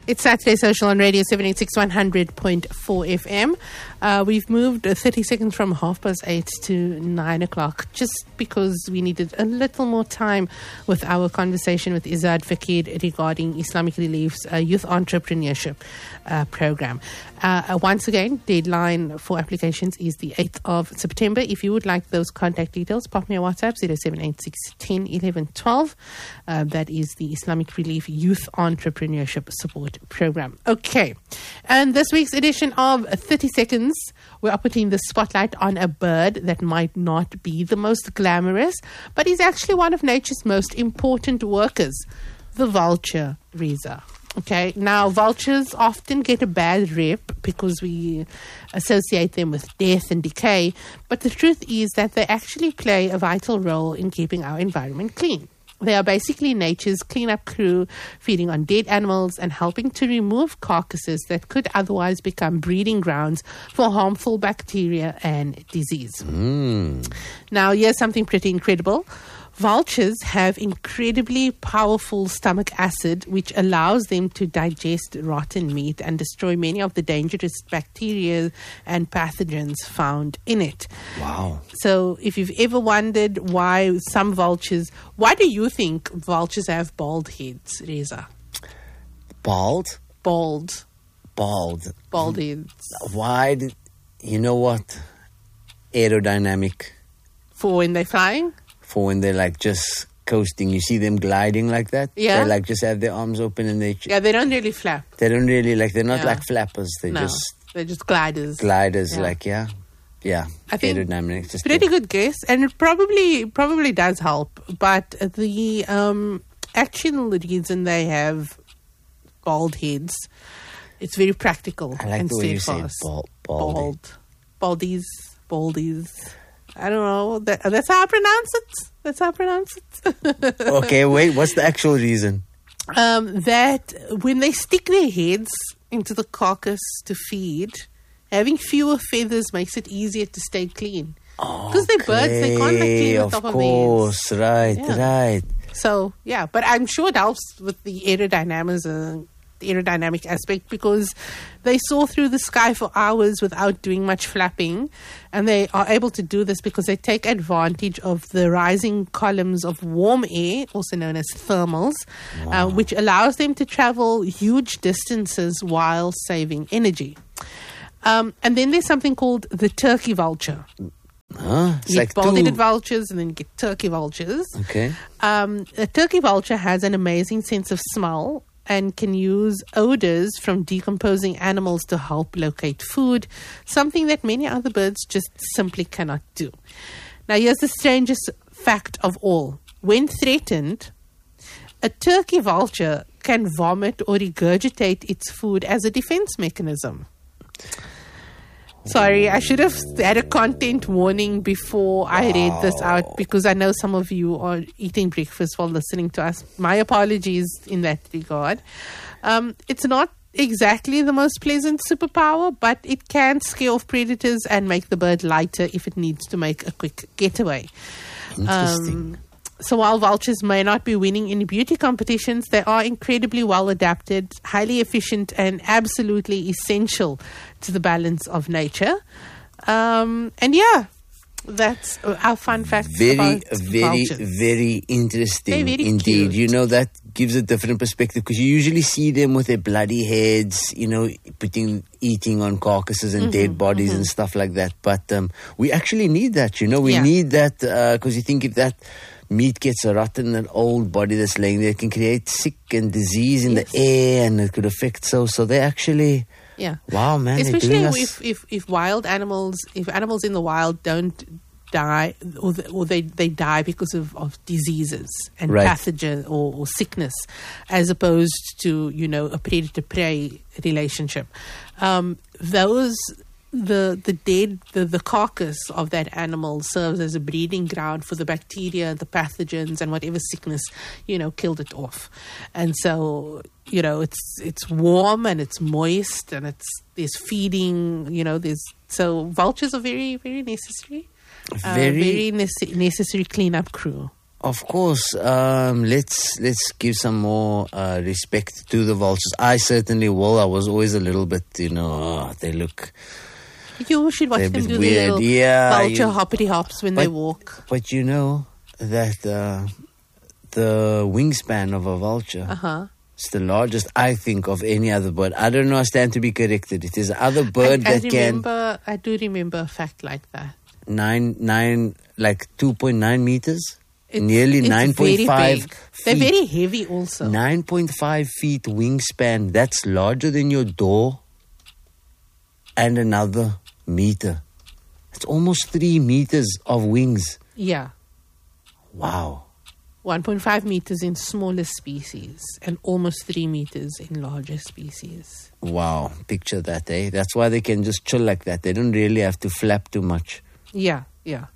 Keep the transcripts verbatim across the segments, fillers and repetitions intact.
It's Saturday Social on Radio seven eighty-six one hundred point four F M. Uh, we've moved thirty seconds from half past eight to nine o'clock just because we needed a little more time with our conversation with Izzad Fakir regarding Islamic Relief's uh, Youth Entrepreneurship uh, Program. Uh, once again, deadline for applications is the eighth of September. If you would like those contact details, pop me a WhatsApp, zero seven eight six, one zero, one one, one two. Uh, that is the Islamic Relief Youth Entrepreneurship Support Program. Okay. And this week's edition of thirty seconds, we are putting the spotlight on a bird that might not be the most glamorous, but is actually one of nature's most important workers, the vulture, Reza. Okay, now vultures often get a bad rep because we associate them with death and decay, but the truth is that they actually play a vital role in keeping our environment clean. They are basically nature's cleanup crew, feeding on dead animals and helping to remove carcasses that could otherwise become breeding grounds for harmful bacteria and disease. Mm. Now, here's something pretty incredible. Vultures have incredibly powerful stomach acid, which allows them to digest rotten meat and destroy many of the dangerous bacteria and pathogens found in it. Wow. So if you've ever wondered why some vultures, why do you think vultures have bald heads, Reza? Bald? Bald. Bald. Bald heads. Why? Did, you know what? Aerodynamic. For when they're flying? For when they're like just coasting, you see them gliding like that. Yeah. They like just have their arms open and they. Yeah, they don't really flap. They don't really like. They're not Yeah. like flappers. They're No, just they're just gliders. gliders. Yeah. Like yeah, yeah. I think Aerodynamic. Just Pretty good guess, and it probably probably does help. But the um, actual reason they have bald heads, it's very practical I like and the way you say steadfast. bald. Bald. Bald, baldies, baldies. I don't know. That, that's how I pronounce it. That's how I pronounce it. Okay, wait. What's the actual reason? Um, that when they stick their heads into the carcass to feed, having fewer feathers makes it easier to stay clean. Because they're birds, they can't like clean the Of top of course, their right, Yeah. right. heads. So, yeah, but I'm sure it helps with the aerodynamism, uh, the aerodynamic aspect, because they soar through the sky for hours without doing much flapping, and they are able to do this because they take advantage of the rising columns of warm air, also known as thermals, uh, which allows them to travel huge distances while saving energy. Um, and then there's something called the turkey vulture. Huh? It's You like get bald-headed two. vultures and then you get turkey vultures. Okay. Um, a turkey vulture has an amazing sense of smell and can use odors from decomposing animals to help locate food, something that many other birds just simply cannot do. Now, here's the strangest fact of all. When threatened, a turkey vulture can vomit or regurgitate its food as a defense mechanism. Sorry, I should have had a content warning before I read this out, because I know some of you are eating breakfast while listening to us. My apologies in that regard. Um, it's not exactly the most pleasant superpower, but it can scare off predators and make the bird lighter if it needs to make a quick getaway. Interesting. Um, So while vultures may not be winning any beauty competitions, they are incredibly well adapted, highly efficient, and absolutely essential to the balance of nature. Um, and yeah, that's our fun fact very, about very, vultures. very interesting They're very indeed. cute. You know, that gives a different perspective because you usually see them with their bloody heads, you know, putting, eating on carcasses and Mm-hmm, dead bodies and stuff like that. But um, we actually need that, you know, we Yeah. need that because you think if that meat gets rotten in an old body that's laying there, it can create sick and disease in Yes. the air and it could affect so. So they actually, Yeah. wow, man, they're Especially doing us. if, if, if wild animals, if animals in the wild don't die, or, the, or they, they die because of, of diseases and Right. pathogen or, or sickness, as opposed to, you know, a predator-prey relationship. Um, those... The the dead the, the carcass of that animal serves as a breeding ground for the bacteria, the pathogens, and whatever sickness, you know, killed it off. And so, you know, it's it's warm and it's moist and it's there's feeding, you know, there's so vultures are very very necessary, uh, Very- very nece- necessary cleanup crew. of course, um, let's let's give some more uh, respect to the vultures. I certainly will. I was always a little bit, you know, oh, they look. You should watch They're a them bit do weird. the little Yeah, vulture you- hoppity hops when they walk. But you know that uh, the wingspan of a vulture Uh huh. is the largest, I think, of any other bird. I don't know. I stand to be corrected. It is other bird I, I that can remember. I do remember a fact like that. nine nine like two point nine meters, It's- nearly it's nine point very five. big. They're very heavy, also. Nine point five feet wingspan. That's larger than your door, and another meter. It's almost three meters of wings. Yeah. Wow. one point five meters in smaller species and almost three meters in larger species. Wow. Picture that, eh? That's why they can just chill like that. They don't really have to flap too much. Yeah, yeah.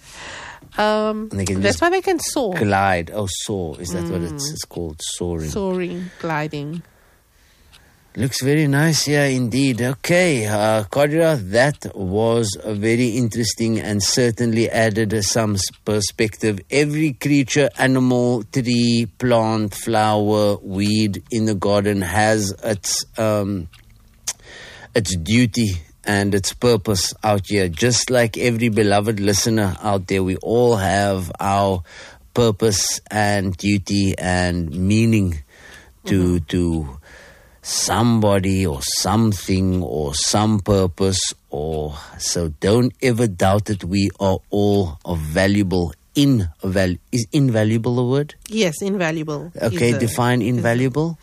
Um, And they can that's just why they can soar. Glide. Oh, soar. Is that what it's, it's called? Soaring. Soaring, gliding. Looks very nice, yeah, indeed. Okay, uh, Kadra, that was a very interesting and certainly added some s- perspective. Every creature, animal, tree, plant, flower, weed in the garden has its um, its duty and its purpose out here. Just like every beloved listener out there, we all have our purpose and duty and meaning to to somebody or something or some purpose, or so don't ever doubt it. We are all of valuable. Inval- is invaluable a word? Yes, invaluable. Okay, is a- define invaluable.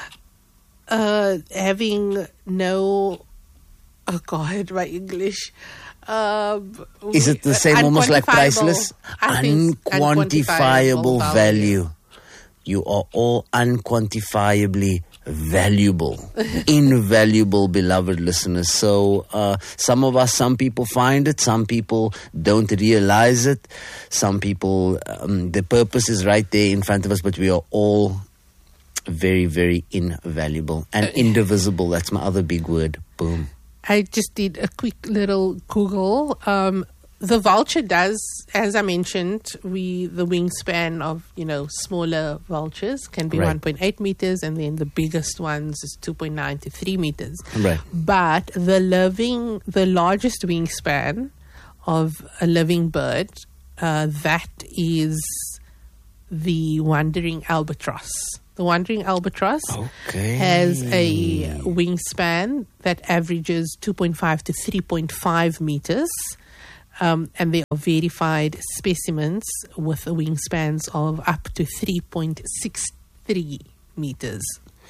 Uh, having no. Oh God, my English. Um, Is it the same, almost like priceless? I think Unquantifiable value. You are all unquantifiably valuable, invaluable, beloved listeners. So uh, some of us, some people find it, some people don't realize it. Some people, um, the purpose is right there in front of us, but we are all very, very invaluable and indivisible. That's my other big word. Boom. I just did a quick little Google. Um, the vulture does, as I mentioned, we the wingspan of, you know, smaller vultures can be Right. one point eight meters, and then the biggest ones is two point nine to three meters. Right. But the living, the largest wingspan of a living bird, uh, that is the wandering albatross. The wandering albatross Okay. has a wingspan that averages two point five to three point five meters. Um, and they are verified specimens with wingspans of up to three point six three meters.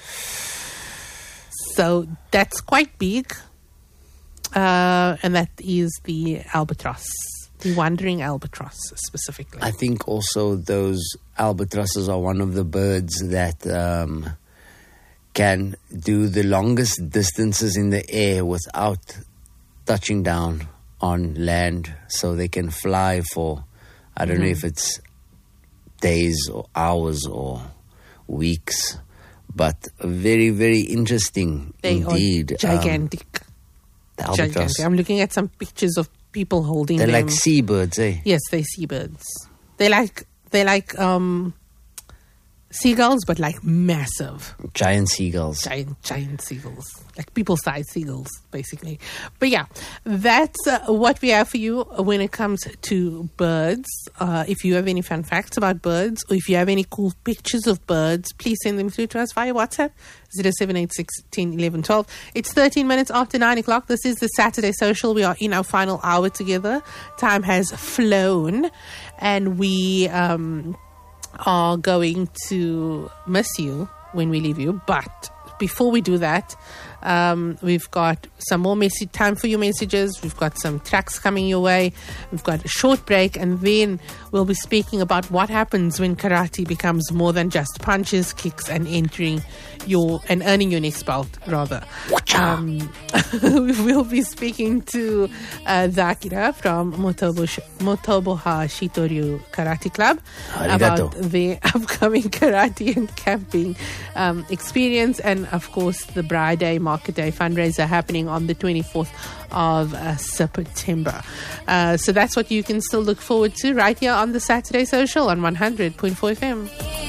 So that's quite big. Uh, and that is the albatross, the wandering albatross specifically. I think also those albatrosses are one of the birds that um, can do the longest distances in the air without touching down on land. So they can fly for, I don't know if it's days or hours or weeks, but very, very interesting They indeed. are gigantic. Um, the albatross. gigantic. I'm looking at some pictures of people holding They're them. like seabirds, eh? Yes, they're seabirds. They like they like um, seagulls, but like massive, Giant seagulls. giant, giant seagulls, like people-sized seagulls, basically. But yeah, that's uh, what we have for you when it comes to birds. Uh, if you have any fun facts about birds, or if you have any cool pictures of birds, please send them through to us via WhatsApp. zero seven eight six, one zero, one one, one two. It's thirteen minutes after nine o'clock. This is the Saturday Social. We are in our final hour together. Time has flown, and we um, are going to miss you when we leave you. But before we do that, um, we've got some more message time for your messages. We've got some tracks coming your way. We've got a short break, and then we'll be speaking about what happens when karate becomes more than just punches, kicks, and entering your and earning your next belt, rather. Um, we'll be speaking to uh, Zakira from Motobo Sh- Motoboha Shitoryu Karate Club Arigato. about the upcoming karate and camping um, experience, and of course, the Braai Day Market Day fundraiser happening on the twenty-fourth of uh, September. Uh, so that's what you can still look forward to right here on the Saturday Social on one hundred point four F M.